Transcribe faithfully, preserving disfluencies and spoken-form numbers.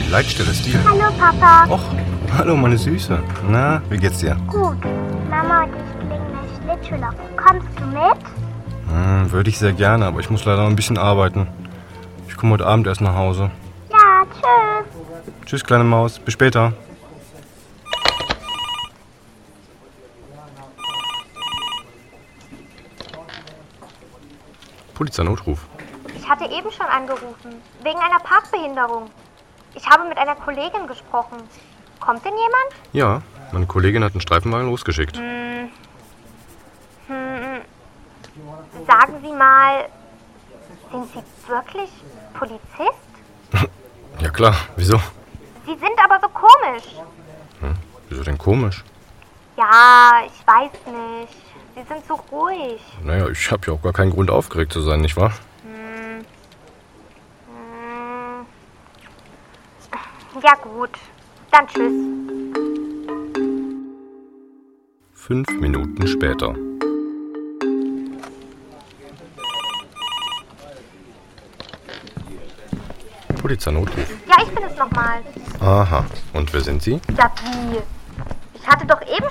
Leitstelle Stil. Hallo Papa. Och, hallo meine Süße. Na, wie geht's dir? Gut. Mama und ich fliegen das Schlittschuhlaufen. Kommst du mit? Hm, würde ich sehr gerne, aber ich muss leider noch ein bisschen arbeiten. Ich komme heute Abend erst nach Hause. Ja, tschüss. Tschüss, kleine Maus. Bis später. Polizeinotruf. Ich hatte eben schon angerufen. Wegen einer Parkbehinderung. Ich habe mit einer Kollegin gesprochen. Kommt denn jemand? Ja, meine Kollegin hat einen Streifenwagen losgeschickt. Hm. Hm. Sagen Sie mal, sind Sie wirklich Polizist? Ja klar, wieso? Sie sind aber so komisch. Hm, wieso denn komisch? Ja, ich weiß nicht. Sie sind so ruhig. Naja, ich habe ja auch gar keinen Grund aufgeregt zu sein, nicht wahr? Hm. Hm. Ja gut, dann tschüss. Fünf Minuten später. Polizeinotruf. Ja, ich bin es nochmal. Aha. Und wer sind Sie? Ja, wie? Ich hatte doch eben